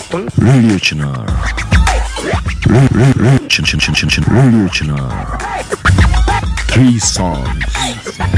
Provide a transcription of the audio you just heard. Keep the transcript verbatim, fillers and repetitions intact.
থাকুন। Radio Chinar. Ra- ra- ra- Chin Chin Chin Chin Chin Radio Chinar. Three songs.